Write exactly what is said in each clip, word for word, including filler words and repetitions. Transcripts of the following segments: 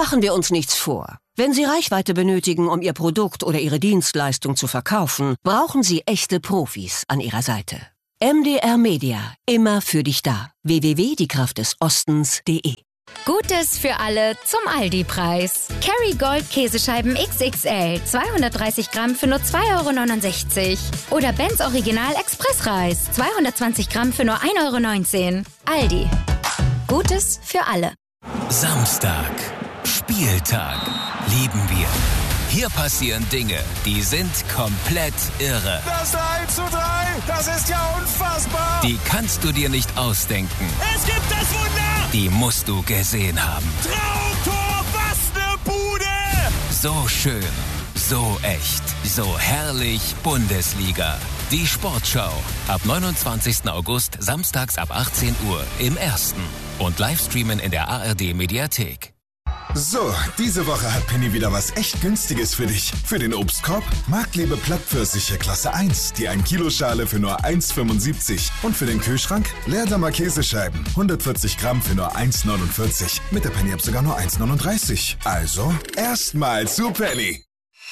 Machen wir uns nichts vor. Wenn Sie Reichweite benötigen, um Ihr Produkt oder Ihre Dienstleistung zu verkaufen, brauchen Sie echte Profis an Ihrer Seite. M D R Media, immer für dich da. w w w punkt die kraft des ostens punkt de Gutes für alle zum Aldi-Preis. Kerry Gold Käsescheiben X X L, zweihundertdreißig Gramm für nur zwei Euro neunundsechzig. Oder Benz Original Expressreis, zweihundertzwanzig Gramm für nur ein Euro neunzehn. Aldi. Gutes für alle. Samstag. Spieltag. Lieben wir. Hier passieren Dinge, die sind komplett irre. Das eins zu drei, das ist ja unfassbar. Die kannst du dir nicht ausdenken. Es gibt das Wunder. Die musst du gesehen haben. Traumtor, was ne Bude. So schön, so echt, so herrlich Bundesliga. Die Sportschau. Ab neunundzwanzigsten August, samstags ab achtzehn Uhr im Ersten. Und Livestreamen in der A R D-Mediathek. So, diese Woche hat Penny wieder was echt Günstiges für dich. Für den Obstkorb Marktlebe Plattpfirsiche Klasse eins, die ein Kilo Schale für nur eins Euro fünfundsiebzig. Und für den Kühlschrank Leerdammer Käsescheiben, hundertvierzig Gramm für nur eins Euro neunundvierzig. Mit der Penny-App sogar nur eins Euro neununddreißig. Also, erstmal zu Penny.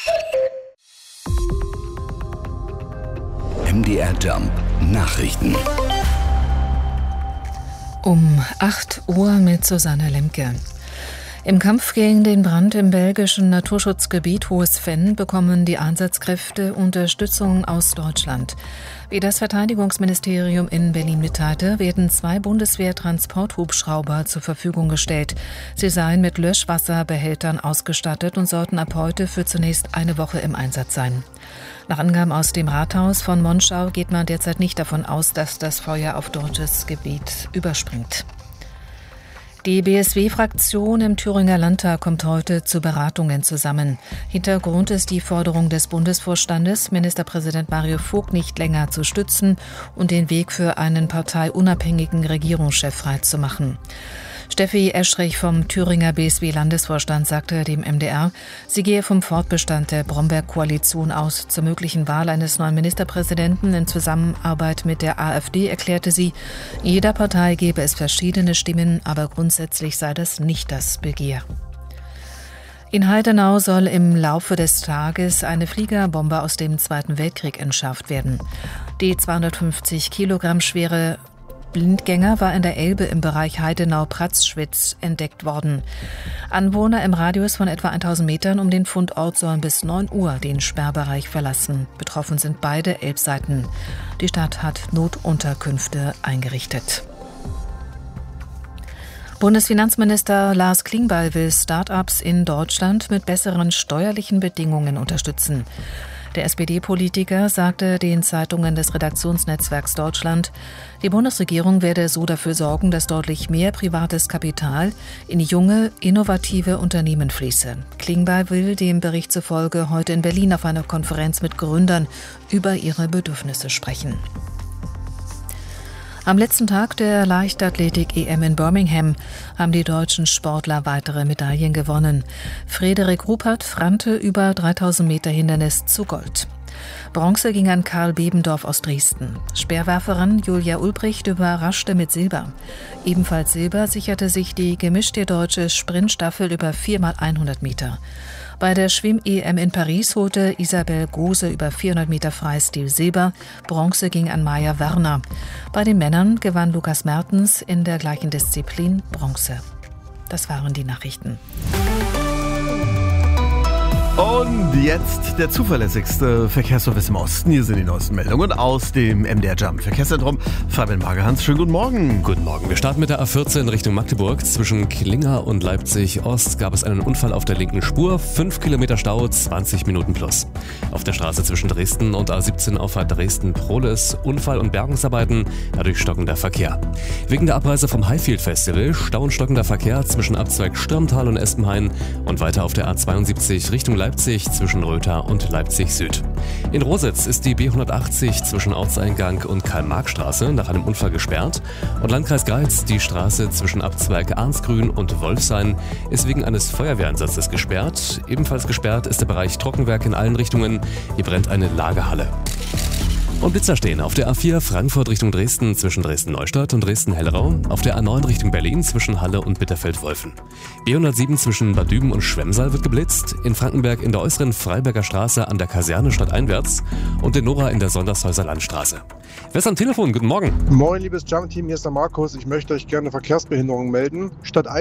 M D R Jump Nachrichten. Um acht Uhr mit Susanne Lemke. Im Kampf gegen den Brand im belgischen Naturschutzgebiet Hohes Venn bekommen die Einsatzkräfte Unterstützung aus Deutschland. Wie das Verteidigungsministerium in Berlin mitteilte, werden zwei Bundeswehr-Transporthubschrauber zur Verfügung gestellt. Sie seien mit Löschwasserbehältern ausgestattet und sollten ab heute für zunächst eine Woche im Einsatz sein. Nach Angaben aus dem Rathaus von Monschau geht man derzeit nicht davon aus, dass das Feuer auf deutsches Gebiet überspringt. Die B S W-Fraktion im Thüringer Landtag kommt heute zu Beratungen zusammen. Hintergrund ist die Forderung des Bundesvorstandes, Ministerpräsident Mario Vogt nicht länger zu stützen und den Weg für einen parteiunabhängigen Regierungschef freizumachen. Steffi Eschrich vom Thüringer B S W-Landesvorstand sagte dem M D R, sie gehe vom Fortbestand der Bromberg-Koalition aus. Zur möglichen Wahl eines neuen Ministerpräsidenten in Zusammenarbeit mit der AfD erklärte sie, jeder Partei gebe es verschiedene Stimmen, aber grundsätzlich sei das nicht das Begehr. In Heidenau soll im Laufe des Tages eine Fliegerbombe aus dem Zweiten Weltkrieg entschärft werden. Die zweihundertfünfzig Kilogramm schwere Blindgänger war in der Elbe im Bereich Heidenau-Pratzschwitz entdeckt worden. Anwohner im Radius von etwa tausend Metern um den Fundort sollen bis neun Uhr den Sperrbereich verlassen. Betroffen sind beide Elbseiten. Die Stadt hat Notunterkünfte eingerichtet. Bundesfinanzminister Lars Klingbeil will Start-ups in Deutschland mit besseren steuerlichen Bedingungen unterstützen. Der S P D-Politiker sagte den Zeitungen des Redaktionsnetzwerks Deutschland, die Bundesregierung werde so dafür sorgen, dass deutlich mehr privates Kapital in junge, innovative Unternehmen fließe. Klingbeil will dem Bericht zufolge heute in Berlin auf einer Konferenz mit Gründern über ihre Bedürfnisse sprechen. Am letzten Tag der Leichtathletik-E M in Birmingham haben die deutschen Sportler weitere Medaillen gewonnen. Frederik Ruppert rannte über dreitausend Meter Hindernis zu Gold. Bronze ging an Karl Bebendorf aus Dresden. Speerwerferin Julia Ulbricht überraschte mit Silber. Ebenfalls Silber sicherte sich die gemischte deutsche Sprintstaffel über vier mal hundert Meter. Bei der Schwimm-E M in Paris holte Isabel Gose über vierhundert Meter Freistil Silber. Bronze ging an Maja Werner. Bei den Männern gewann Lukas Mertens in der gleichen Disziplin Bronze. Das waren die Nachrichten. Und jetzt der zuverlässigste Verkehrsservice im Osten. Hier sind die neuesten Meldungen aus dem M D R Jump Verkehrszentrum. Fabian Magerhans, schönen guten Morgen. Guten Morgen. Wir starten mit der A vierzehn Richtung Magdeburg. Zwischen Klinger und Leipzig-Ost gab es einen Unfall auf der linken Spur. fünf Kilometer Stau, zwanzig Minuten plus. Auf der Straße zwischen Dresden und A siebzehn Auffahrt Dresden-Prohlis Unfall- und Bergungsarbeiten, dadurch stockender Verkehr. Wegen der Abreise vom Highfield Festival Stau und stockender Verkehr zwischen Abzweig Stürmtal und Espenhain und weiter auf der A zweiundsiebzig Richtung Leipzig zwischen Röther und Leipzig Süd. In Rositz ist die B hundertachtzig zwischen Ortseingang und Karl-Marx-Straße nach einem Unfall gesperrt und Landkreis Greiz die Straße zwischen Abzweig Arnsgrün und Wolfshain ist wegen eines Feuerwehreinsatzes gesperrt. Ebenfalls gesperrt ist der Bereich Trockenwerk in allen Richtungen. Hier brennt eine Lagerhalle. Und Blitzer stehen auf der A vier Frankfurt Richtung Dresden zwischen Dresden-Neustadt und Dresden-Hellerau, auf der A neun Richtung Berlin zwischen Halle und Bitterfeld-Wolfen. B hundertsieben zwischen Bad Düben und Schwemmsaal wird geblitzt, in Frankenberg in der äußeren Freiberger Straße an der Kaserne stadteinwärts und in Nora in der Sondershäuser Landstraße. Wer ist am Telefon? Guten Morgen. Moin, liebes Jump-Team, hier ist der Markus. Ich möchte euch gerne Verkehrsbehinderung melden. Statt